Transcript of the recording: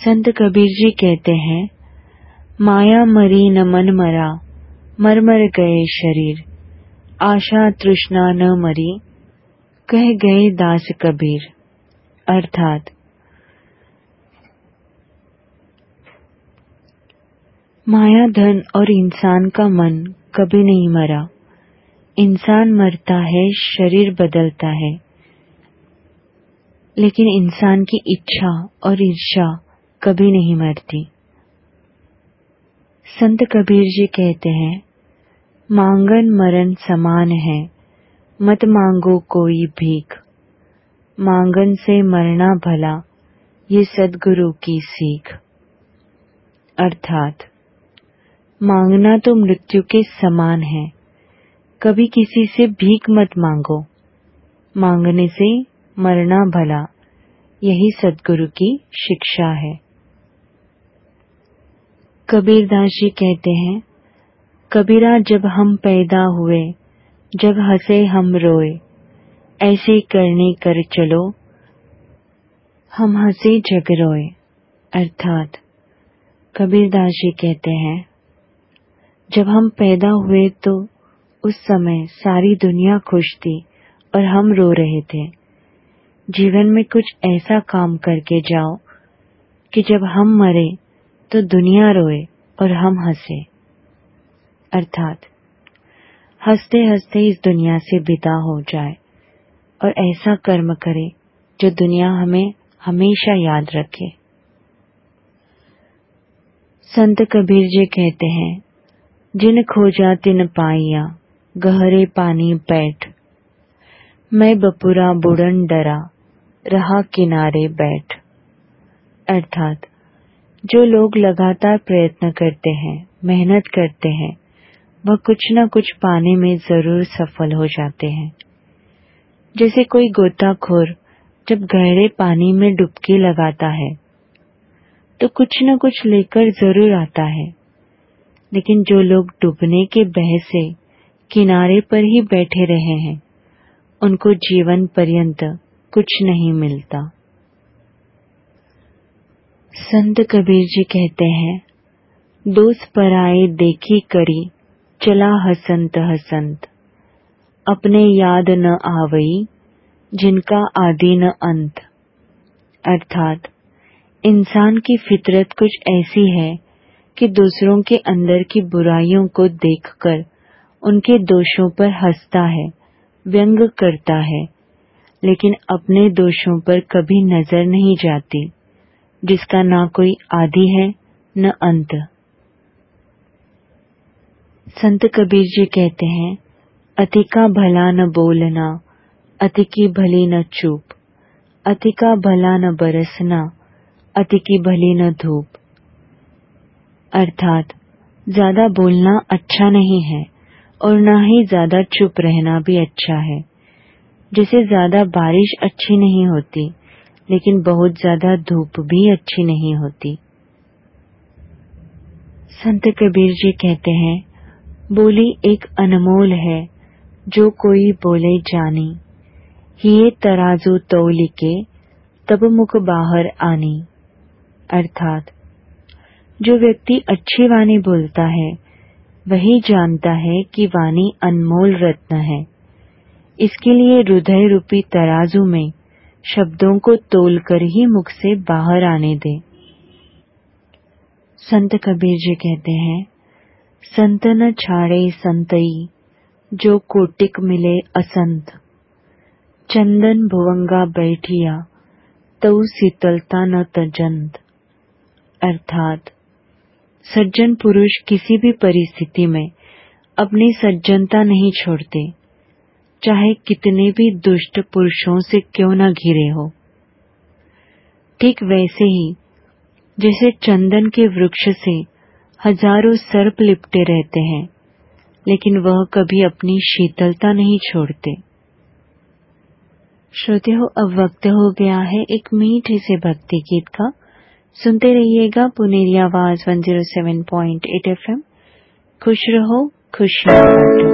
संत कबीर जी कहते हैं, माया मरी न मन मरा, मर मर गए शरीर, आशा तृष्णा न मरी, कह गए दास कबीर। अर्थात माया, धन और इंसान का मन कभी नहीं मरा। इंसान मरता है, शरीर बदलता है, लेकिन इंसान की इच्छा और ईर्ष्या कभी नहीं मरती। संत कबीर जी कहते हैं, मांगन मरण समान है, मत मांगो कोई भीख, मांगन से मरना भला, ये सद्गुरु की सीख। अर्थात मांगना तो मृत्यु के समान है, कभी किसी से भीख मत मांगो, मांगने से मरना भला, यही सद्गुरु की शिक्षा है। कबीरदास जी कहते हैं, कबीरा जब हम पैदा हुए, जब हंसे हम रोए, ऐसे करने कर चलो, हम हंसे जग रोए। अर्थात कबीरदास जी कहते हैं, जब हम पैदा हुए तो उस समय सारी दुनिया खुश थी और हम रो रहे थे। जीवन में कुछ ऐसा काम करके जाओ कि जब हम मरे तो दुनिया रोए और हम हंसे। अर्थात हंसते हंसते इस दुनिया से विदा हो जाए और ऐसा कर्म करे जो दुनिया हमें हमेशा याद रखे। संत कबीर जी कहते हैं, जिन खोजा तिन पाइया, गहरे पानी बैठ, मैं बपुरा बुड़न डरा, रहा किनारे बैठ। अर्थात जो लोग लगातार प्रयत्न करते हैं, मेहनत करते हैं, वह कुछ न कुछ पाने में जरूर सफल हो जाते हैं। जैसे कोई गोताखोर जब गहरे पानी में डुबकी लगाता है तो कुछ न कुछ लेकर जरूर आता है, लेकिन जो लोग डूबने के भय से किनारे पर ही बैठे रहे हैं, उनको जीवन पर्यंत कुछ नहीं मिलता। संत कबीर जी कहते हैं, दोष पराए देखी करी, चला हसंत हसंत, अपने याद न आवई, जिनका आदि न अंत। अर्थात इंसान की फितरत कुछ ऐसी है कि दूसरों के अंदर की बुराइयों को देखकर उनके दोषों पर हंसता है, व्यंग करता है, लेकिन अपने दोषों पर कभी नजर नहीं जाती, जिसका ना कोई आदि है न अंत। संत कबीर जी कहते हैं, अति का भला न बोलना, अति की भली न चूप, अति का भला न बरसना, अति की भली न धूप। अर्थात ज्यादा बोलना अच्छा नहीं है और ना ही ज्यादा चुप रहना भी अच्छा है। जैसे ज्यादा बारिश अच्छी नहीं होती, लेकिन बहुत ज्यादा धूप भी अच्छी नहीं होती। संत कबीर जी कहते हैं, बोली एक अनमोल है, जो कोई बोले जानी, ये तराजू तौल के, तब मुख बाहर आनी। अर्थात जो व्यक्ति अच्छी वाणी बोलता है, वही जानता है कि वाणी अनमोल रत्न है। इसके लिए हृदय रूपी तराजू में शब्दों को तोलकर ही मुख से बाहर आने दे। संत कबीर जी कहते हैं, संत न छाड़े संतई, जो कोटिक मिले असंत, चंदन भुवंगा बैठिया, तऊ शीतलता न तजंत। अर्थात सज्जन पुरुष किसी भी परिस्थिति में अपनी सज्जनता नहीं छोड़ते, चाहे कितने भी दुष्ट पुरुषों से क्यों न घिरे हो। ठीक वैसे ही जैसे चंदन के वृक्ष से हजारों सर्प लिपटे रहते हैं, लेकिन वह कभी अपनी शीतलता नहीं छोड़ते। श्रोते हो, अब वक्त हो गया है एक मीठे से भक्ति गीत का। सुनते रहिएगा पुनेरी आवाज 107.8 FM। खुश रहो, खुशियां बांटो।